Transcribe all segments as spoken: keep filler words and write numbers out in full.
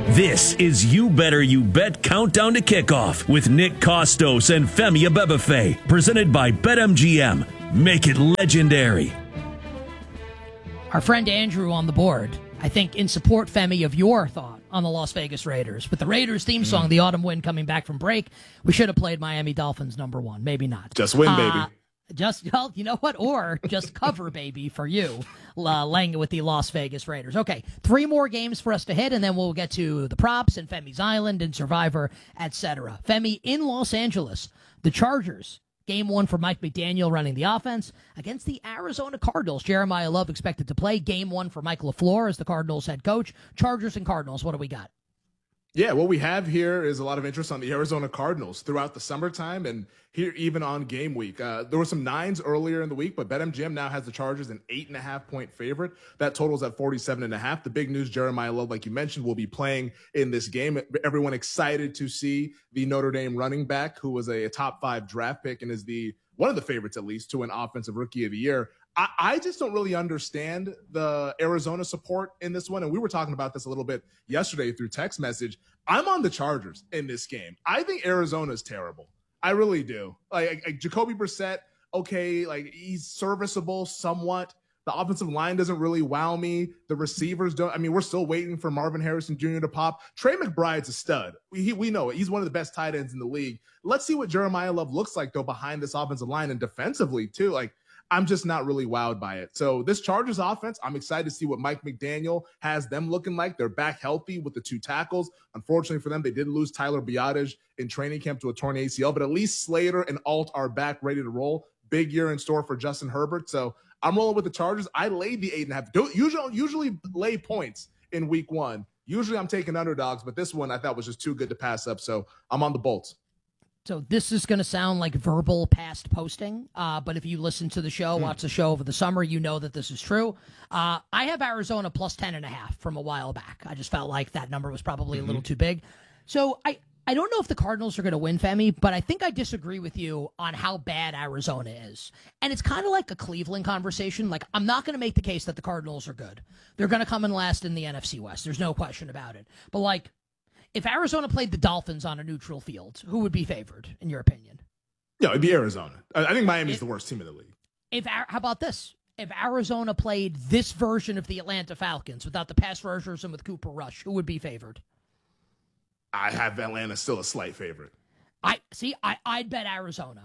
This is You Better You Bet Countdown to Kickoff with Nick Kostos and Femi Abebefe, presented by BetMGM. Make it legendary. Our friend Andrew on the board, I think in support, Femi, of your thought on the Las Vegas Raiders. With the Raiders theme song, the autumn wind coming back from break, we should have played Miami Dolphins number one. Maybe not. Just win, uh, baby. Just, well, you know what? Or just cover, baby, for you, uh, laying it with the Las Vegas Raiders. Okay, three more games for us to hit, and then we'll get to the props and Femi's Island and Survivor, et cetera. Femi, in Los Angeles, the Chargers, game one for Mike McDaniel running the offense against the Arizona Cardinals. Jeremiah Love expected to play. Game one for Mike LaFleur as the Cardinals head coach. Chargers and Cardinals, what do we got? Yeah, what we have here is a lot of interest on the Arizona Cardinals throughout the summertime and here even on game week. Uh, there were some nines earlier in the week, but BetMGM now has the Chargers an eight and a half point favorite. That totals at forty-seven and a half. The big news, Jeremiah Love, like you mentioned, will be playing in this game. Everyone excited to see the Notre Dame running back, who was a, a top five draft pick and is the one of the favorites, at least, to an offensive rookie of the year. I, I just don't really understand the Arizona support in this one. And we were talking about this a little bit yesterday through text message. I'm on the Chargers in this game. I think Arizona's terrible. I really do. Like, like Jacoby Brissett, okay, like he's serviceable somewhat. The offensive line doesn't really wow me. The receivers don't. I mean, we're still waiting for Marvin Harrison Junior to pop. Trey McBride's a stud. We, we know it. He's one of the best tight ends in the league. Let's see what Jeremiah Love looks like, though, behind this offensive line and defensively, too. Like, I'm just not really wowed by it. So this Chargers offense, I'm excited to see what Mike McDaniel has them looking like. They're back healthy with the two tackles. Unfortunately for them, they did lose Tyler Biadasz in training camp to a torn A C L, but at least Slater and Alt are back ready to roll. Big year in store for Justin Herbert. So I'm rolling with the Chargers. I laid the eight and a half. Don't usually, usually lay points in week one. Usually I'm taking underdogs, but this one I thought was just too good to pass up. So I'm on the Bolts. So this is going to sound like verbal past posting, uh, but if you listen to the show, mm. watch the show over the summer, you know that this is true. Uh, I have Arizona plus ten and a half from a while back. I just felt like that number was probably mm-hmm. a little too big. So I, I don't know if the Cardinals are going to win, Femi, but I think I disagree with you on how bad Arizona is. And it's kind of like a Cleveland conversation. Like, I'm not going to make the case that the Cardinals are good. They're going to come in last in the N F C West. There's no question about it. But, like, if Arizona played the Dolphins on a neutral field, who would be favored, in your opinion? Yeah, it'd be Arizona. I think Miami's the worst team in the league. If How about this? If Arizona played this version of the Atlanta Falcons without the pass rushers and with Cooper Rush, who would be favored? I have Atlanta still a slight favorite. I see, I, I'd bet Arizona.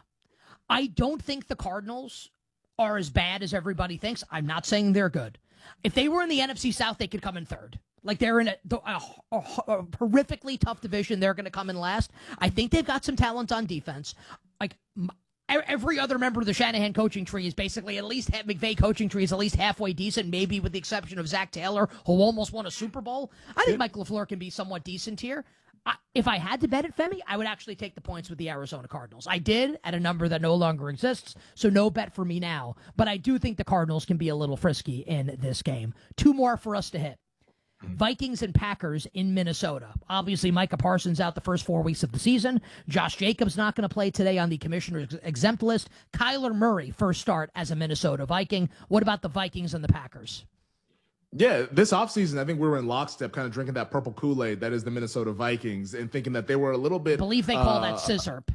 I don't think the Cardinals are as bad as everybody thinks. I'm not saying they're good. If they were in the N F C South, they could come in third. Like, they're in a, a, a, a horrifically tough division. They're going to come in last. I think they've got some talent on defense. Like, every other member of the Shanahan coaching tree is basically at least, McVay coaching tree is at least halfway decent, maybe with the exception of Zach Taylor, who almost won a Super Bowl. I think Mike LaFleur can be somewhat decent here. I, if I had to bet it, Femi, I would actually take the points with the Arizona Cardinals. I did at a number that no longer exists, so no bet for me now. But I do think the Cardinals can be a little frisky in this game. Two more for us to hit. Vikings and Packers in Minnesota. Obviously, Micah Parsons out the first four weeks of the season. Josh Jacobs not going to play today on the commissioner's exempt list. Kyler Murray, first start as a Minnesota Viking. What about the Vikings and the Packers? Yeah, this offseason, I think we were in lockstep kind of drinking that purple Kool-Aid that is the Minnesota Vikings and thinking that they were a little bit... I believe they call uh, that scissorp.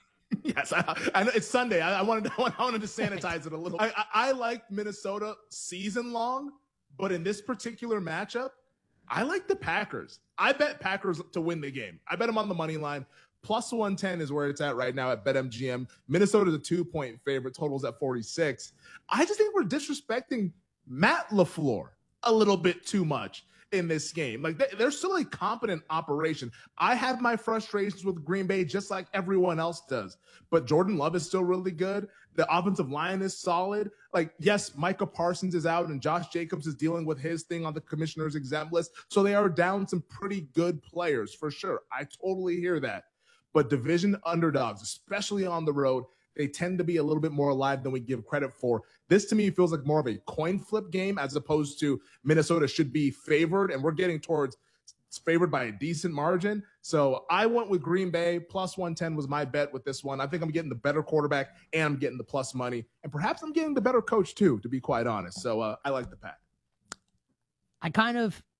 Yes, I, I know it's Sunday. I, I, wanted to, I wanted to sanitize it a little. I, I, I like Minnesota season long, but in this particular matchup, I like the Packers. I bet Packers to win the game. I bet them on the money line. Plus one ten is where it's at right now at BetMGM. Minnesota's a two-point favorite. Totals at forty-six. I just think we're disrespecting Matt LaFleur a little bit too much in this game. Like, they're still a competent operation. I have my frustrations with Green Bay just like everyone else does. But Jordan Love is still really good. The offensive line is solid. Like, yes, Micah Parsons is out and Josh Jacobs is dealing with his thing on the commissioner's exempt list. So they are down some pretty good players for sure. I totally hear that. But division underdogs, especially on the road, they tend to be a little bit more alive than we give credit for. This, to me, feels like more of a coin flip game as opposed to Minnesota should be favored, and we're getting towards favored by a decent margin. So I went with Green Bay. Plus one ten was my bet with this one. I think I'm getting the better quarterback, and I'm getting the plus money. And perhaps I'm getting the better coach, too, to be quite honest. So uh, I like the Pack. I kind of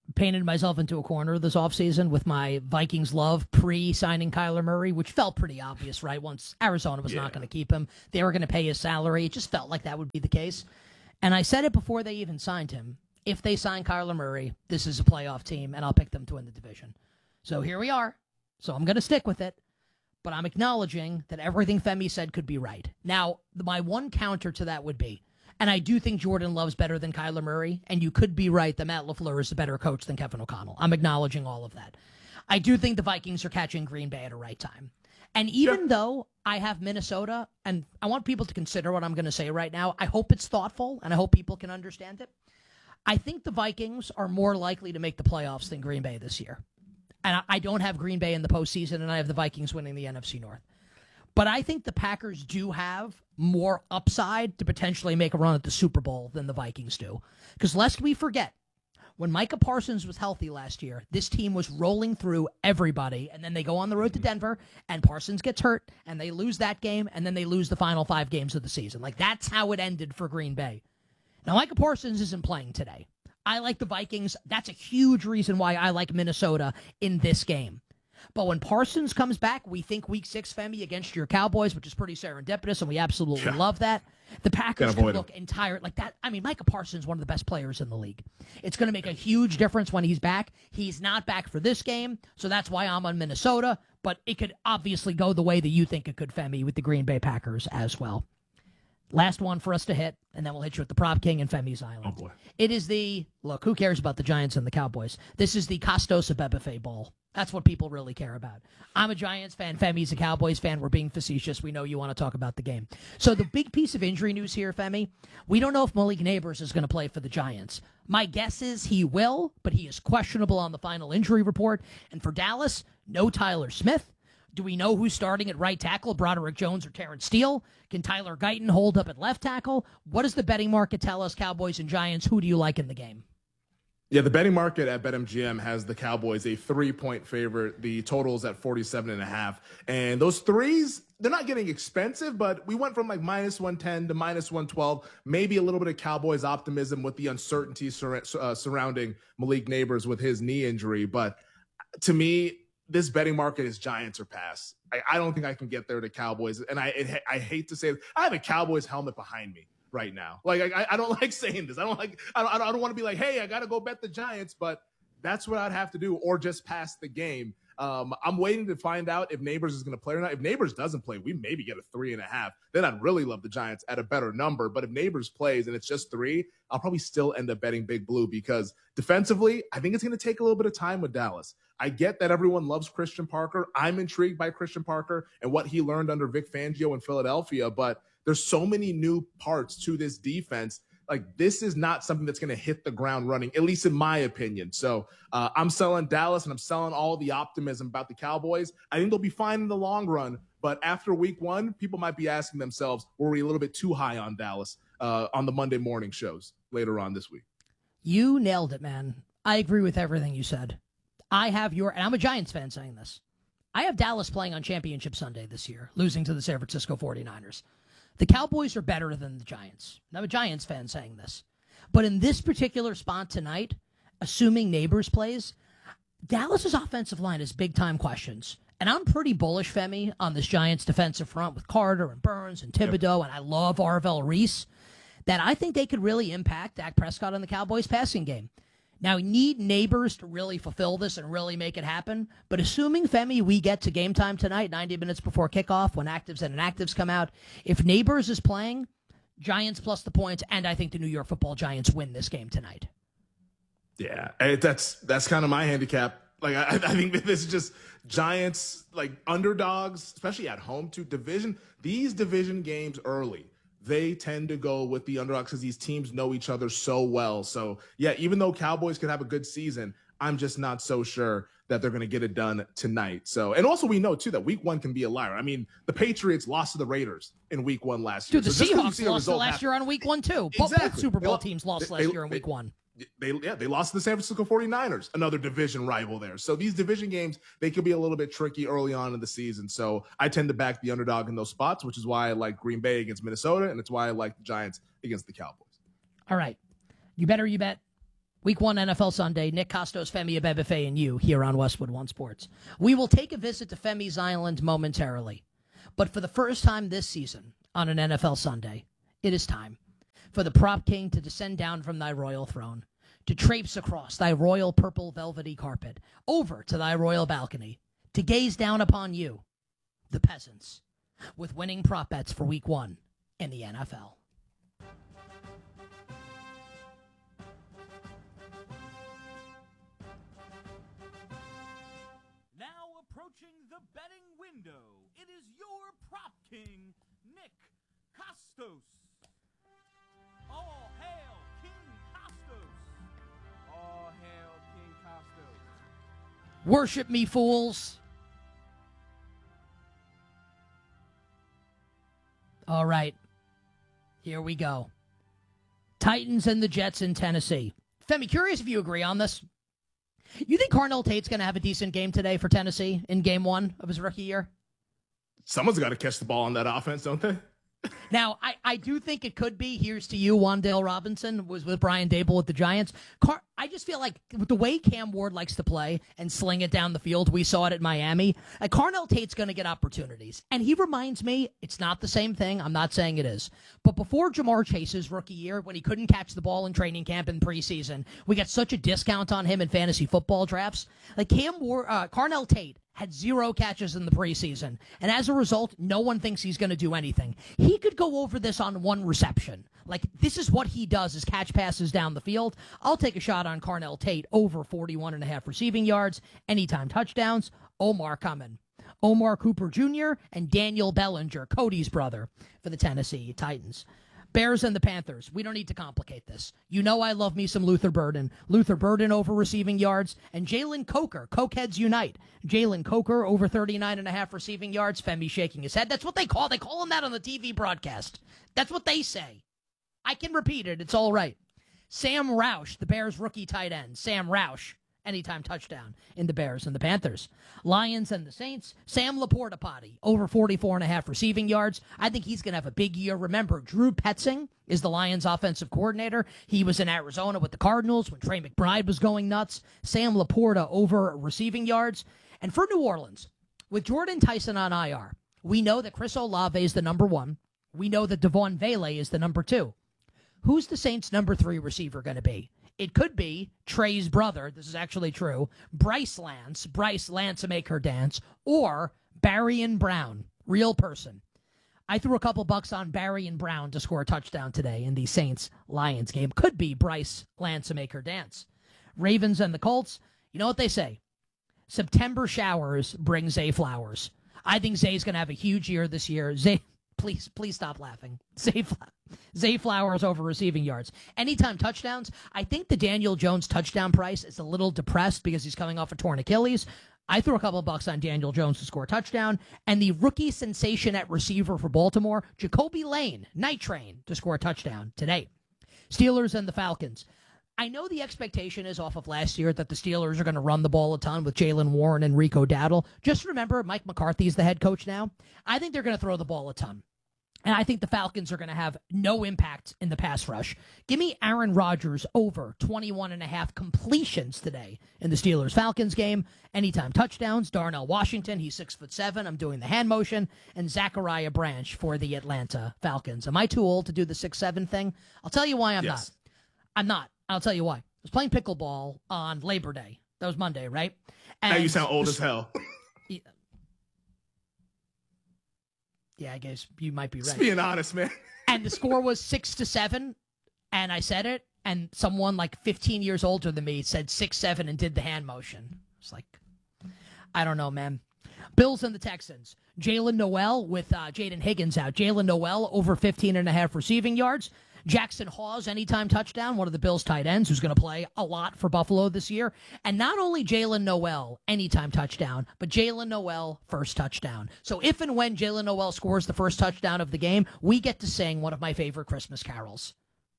painted myself into a corner this offseason with my Vikings love pre-signing Kyler Murray, which felt pretty obvious, right? Once Arizona was yeah. not going to keep him, they were going to pay his salary. It just felt like that would be the case. And I said it before they even signed him. If they sign Kyler Murray, this is a playoff team, and I'll pick them to win the division. So here we are. So I'm going to stick with it. But I'm acknowledging that everything Femi said could be right. Now, my one counter to that would be, and I do think Jordan Love's better than Kyler Murray, and you could be right that Matt LaFleur is a better coach than Kevin O'Connell. I'm acknowledging all of that. I do think the Vikings are catching Green Bay at a right time. And even yep. though I have Minnesota, and I want people to consider what I'm going to say right now, I hope it's thoughtful, and I hope people can understand it. I think the Vikings are more likely to make the playoffs than Green Bay this year. And I don't have Green Bay in the postseason, and I have the Vikings winning the N F C North. But I think the Packers do have more upside to potentially make a run at the Super Bowl than the Vikings do. Because lest we forget, when Micah Parsons was healthy last year, this team was rolling through everybody, and then they go on the road to Denver, and Parsons gets hurt, and they lose that game, and then they lose the final five games of the season. Like, that's how it ended for Green Bay. Now, Micah Parsons isn't playing today. I like the Vikings. That's a huge reason why I like Minnesota in this game. But when Parsons comes back, we think week six, Femi, against your Cowboys, which is pretty serendipitous, and we absolutely yeah. love that. The Packers can look entire like that. I mean, Micah Parsons is one of the best players in the league. It's going to make a huge difference when he's back. He's not back for this game, so that's why I'm on Minnesota. But it could obviously go the way that you think it could, Femi, with the Green Bay Packers as well. Last one for us to hit, and then we'll hit you with the Prop King and Femi's Island. Oh, boy. It is the, look, who cares about the Giants and the Cowboys? This is the Costos Abebefe Bowl. That's what people really care about. I'm a Giants fan. Femi's a Cowboys fan. We're being facetious. We know you want to talk about the game. So the big piece of injury news here, Femi, we don't know if Malik Neighbors is going to play for the Giants. My guess is he will, but he is questionable on the final injury report. And for Dallas, no Tyler Smith. Do we know who's starting at right tackle, Broderick Jones or Terrence Steele? Can Tyler Guyton hold up at left tackle? What does the betting market tell us, Cowboys and Giants? Who do you like in the game? Yeah, the betting market at BetMGM has the Cowboys a three-point favorite. The total is at forty-seven and a half. And those threes, they're not getting expensive, but we went from like minus one ten to minus one twelve. Maybe a little bit of Cowboys optimism with the uncertainty sur- uh, surrounding Malik Neighbors with his knee injury. But to me, this betting market is Giants or pass. I, I don't think I can get there to Cowboys. And I it, I hate to say it, I have a Cowboys helmet behind me right now. Like, I, I don't like saying this. I don't like, I don't, I don't want to be like, hey, I got to go bet the Giants, but that's what I'd have to do, or just pass the game. Um, I'm waiting to find out if Neighbors is going to play or not. If Neighbors doesn't play, we maybe get a three and a half. Then I'd really love the Giants at a better number. But if Neighbors plays and it's just three, I'll probably still end up betting Big Blue because defensively, I think it's going to take a little bit of time with Dallas. I get that everyone loves Christian Parker. I'm intrigued by Christian Parker and what he learned under Vic Fangio in Philadelphia, but there's so many new parts to this defense. Like, this is not something that's going to hit the ground running, at least in my opinion. So uh, I'm selling Dallas and I'm selling all the optimism about the Cowboys. I think they'll be fine in the long run. But after week one, people might be asking themselves, were we a little bit too high on Dallas uh, on the Monday morning shows later on this week? You nailed it, man. I agree with everything you said. I have your, and I'm a Giants fan saying this, I have Dallas playing on Championship Sunday this year, losing to the San Francisco forty-niners. The Cowboys are better than the Giants. I'm a Giants fan saying this. But in this particular spot tonight, assuming Neighbors plays, Dallas's offensive line has big-time questions. And I'm pretty bullish, Femi, on this Giants defensive front with Carter and Burns and Thibodeau, yep. and I love Arvell Reese, that I think they could really impact Dak Prescott on the Cowboys passing game. Now, we need Neighbors to really fulfill this and really make it happen. But assuming, Femi, we get to game time tonight, ninety minutes before kickoff, when actives and inactives come out, if Neighbors is playing, Giants plus the points, and I think the New York Football Giants win this game tonight. Yeah, that's that's kind of my handicap. Like, I, I think this is just Giants, like, underdogs, especially at home to division. These division games early, they tend to go with the underdogs because these teams know each other so well. So, yeah, even though Cowboys could have a good season, I'm just not so sure that they're going to get it done tonight. So, and also we know, too, that week one can be a liar. I mean, the Patriots lost to the Raiders in week one last year. Dude, the so Seahawks lost last happen, year on week one, too. Exactly. Both Super Bowl teams lost they, last they, year on they, week one. They yeah they lost to the San Francisco forty-niners, another division rival there. So these division games, they could be a little bit tricky early on in the season. So I tend to back the underdog in those spots, which is why I like Green Bay against Minnesota, and it's why I like the Giants against the Cowboys. All right. You bet or you bet. Week one N F L Sunday, Nick Costos, Femi Abebefe, and you here on Westwood One Sports. We will take a visit to Femi's Island momentarily. But for the first time this season on an N F L Sunday, it is time for the prop king to descend down from thy royal throne, to traipse across thy royal purple velvety carpet, over to thy royal balcony, to gaze down upon you, the peasants, with winning prop bets for week one in the N F L. Approaching the betting window, it is your prop king, Nick Costos. All hail King Costos. All hail King Costos. Worship me, fools. All right, here we go. Titans and the Jets in Tennessee. Femi, curious if you agree on this. You think Carnell Tate's going to have a decent game today for Tennessee in game one of his rookie year? Someone's got to catch the ball on that offense, don't they? Now, I, I do think it could be. Here's to you, Wan'Dale Robinson was with Brian Dable with the Giants. Car- I just feel like with the way Cam Ward likes to play and sling it down the field, we saw it at Miami, like Carnell Tate's going to get opportunities. And he reminds me, it's not the same thing. I'm not saying it is. But before Jamar Chase's rookie year, when he couldn't catch the ball in training camp and preseason, we got such a discount on him in fantasy football drafts. Like Cam Ward, uh, Carnell Tate had zero catches in the preseason. And as a result, no one thinks he's going to do anything. He could go over this on one reception. Like, this is what he does, is catch passes down the field. I'll take a shot on Carnell Tate over forty-one and a half receiving yards, anytime touchdowns. Omar coming. Omar Cooper Junior and Daniel Bellinger, Cody's brother, for the Tennessee Titans. Bears and the Panthers. We don't need to complicate this. You know I love me some Luther Burden. Luther Burden over receiving yards. And Jalen Coker. Cokeheads unite. Jalen Coker over thirty-nine and a half receiving yards. Femi shaking his head. That's what they call. They call him that on the T V broadcast. That's what they say. I can repeat it. It's all right. Sam Roush, the Bears rookie tight end. Sam Roush. Anytime touchdown in the Bears and the Panthers. Lions and the Saints. Sam Laporta Potty, over forty-four and a half receiving yards. I think he's going to have a big year. Remember, Drew Petzing is the Lions offensive coordinator. He was in Arizona with the Cardinals when Trey McBride was going nuts. Sam Laporta over receiving yards. And for New Orleans, with Jordan Tyson on I R, we know that Chris Olave is the number one. We know that Devon Vele is the number two. Who's the Saints' number three receiver going to be? It could be Trey's brother. This is actually true. Bryce Lance. Bryce Lance to make her dance. Or Barrion Brown. Real person. I threw a couple bucks on Barrion Brown to score a touchdown today in the Saints-Lions game. Could be Bryce Lance to make her dance. Ravens and the Colts. You know what they say? September showers bring Zay flowers. I think Zay's going to have a huge year this year. Zay... Please, please stop laughing. Zay, Fla- Zay Flowers over receiving yards. Anytime touchdowns, I think the Daniel Jones touchdown price is a little depressed because he's coming off a torn Achilles. I threw a couple of bucks on Daniel Jones to score a touchdown. And the rookie sensation at receiver for Baltimore, Jacoby Lane, Night Train, to score a touchdown today. Steelers and the Falcons. I know the expectation is off of last year that the Steelers are going to run the ball a ton with Jaylen Warren and Rico Dowdle. Just remember, Mike McCarthy's the head coach now. I think they're going to throw the ball a ton. And I think the Falcons are going to have no impact in the pass rush. Give me Aaron Rodgers over twenty-one and a half completions today in the Steelers-Falcons game. Anytime touchdowns. Darnell Washington, he's six foot seven. I'm doing the hand motion. And Zachariah Branch for the Atlanta Falcons. Am I too old to do the six seven thing? I'll tell you why I'm Yes. not. I'm not. I'll tell you why. I was playing pickleball on Labor Day. That was Monday, right? And Now you sound old as hell. Yeah, I guess you might be right. Just being honest, man. And the score was six to seven, and I said it, and someone like fifteen years older than me said six seven and did the hand motion. It's like, I don't know, man. Bills and the Texans. Jalen Noel with uh, Jaden Higgins out. Jalen Noel over fifteen and a half receiving yards. Jackson Hawes, anytime touchdown, one of the Bills' tight ends who's going to play a lot for Buffalo this year. And not only Jalen Noel, anytime touchdown, but Jalen Noel, first touchdown. So if and when Jalen Noel scores the first touchdown of the game, we get to sing one of my favorite Christmas carols.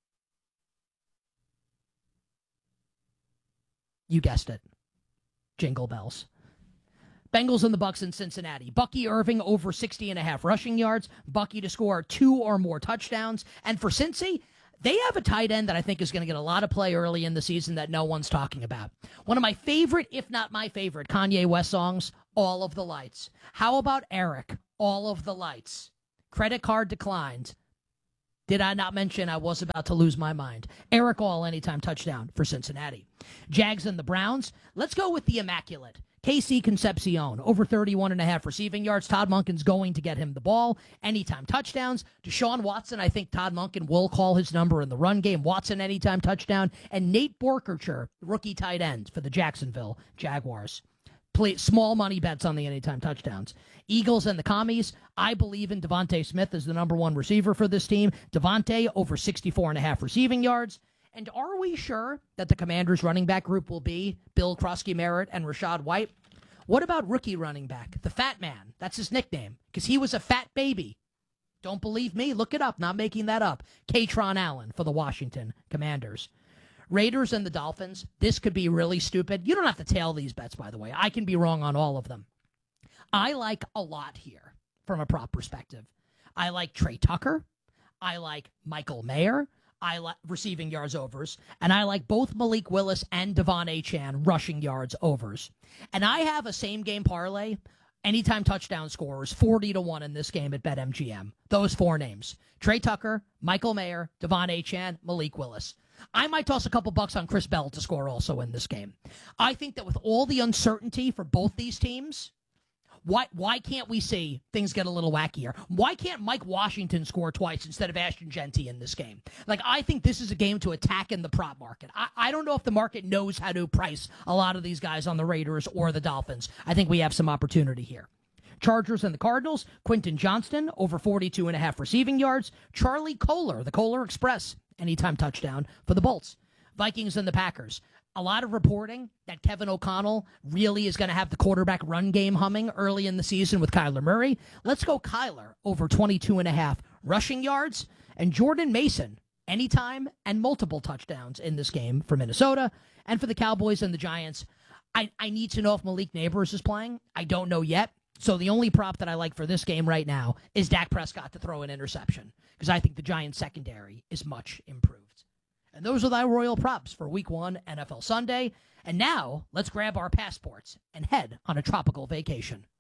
You guessed it. Jingle bells. Bengals and the Bucks in Cincinnati. Bucky Irving over sixty and a half rushing yards. Bucky to score two or more touchdowns. And for Cincy, They have a tight end that I think is going to get a lot of play early in the season that no one's talking about. One of my favorite, if not my favorite, Kanye West songs, All of the Lights. How about Eric, All of the Lights? Credit card declined. Did I not mention I was about to lose my mind? Eric All, anytime touchdown for Cincinnati. Jags and the Browns. Let's go with the immaculate. K C Concepcion, over thirty-one and a half receiving yards. Todd Monken's going to get him the ball. Anytime touchdowns. Deshaun Watson, I think Todd Monken will call his number in the run game. Watson, anytime touchdown. And Nate Borkercher, rookie tight end for the Jacksonville Jaguars. Play small money bets on the anytime touchdowns. Eagles and the Commies. I believe in Devontae Smith as the number one receiver for this team. Devontae, over sixty-four and a half receiving yards. And are we sure that the Commanders' running back group will be Bill Krosky-Merritt and Rashad White? What about rookie running back, the Fat Man? That's his nickname, because he was a fat baby. Don't believe me? Look it up. Not making that up. Katron Allen for the Washington Commanders. Raiders and the Dolphins. This could be really stupid. You don't have to tail these bets, by the way. I can be wrong on all of them. I like a lot here from a prop perspective. I like Trey Tucker. I like Michael Mayer. I like receiving yards overs, and I like both Malik Willis and Devon Achane rushing yards overs. And I have a same-game parlay, anytime touchdown scorers, forty to one in this game at BetMGM. Those four names. Trey Tucker, Michael Mayer, Devon Achane, Malik Willis. I might toss a couple bucks on Chris Bell to score also in this game. I think that with all the uncertainty for both these teams, Why why can't we see things get a little wackier? Why can't Mike Washington score twice instead of Ashton Genty in this game? Like, I think this is a game to attack in the prop market. I, I don't know if the market knows how to price a lot of these guys on the Raiders or the Dolphins. I think we have some opportunity here. Chargers and the Cardinals. Quentin Johnston, over forty-two and a half receiving yards. Charlie Kohler, the Kohler Express, anytime touchdown for the Bolts. Vikings and the Packers. A lot of reporting that Kevin O'Connell really is going to have the quarterback run game humming early in the season with Kyler Murray. Let's go Kyler, over twenty-two and a half rushing yards. And Jordan Mason, anytime and multiple touchdowns in this game for Minnesota. And for the Cowboys and the Giants, I, I need to know if Malik Nabers is playing. I don't know yet. So the only prop that I like for this game right now is Dak Prescott to throw an interception, because I think the Giants secondary is much improved. And those are thy royal props for Week one N F L Sunday. And now, let's grab our passports and head on a tropical vacation.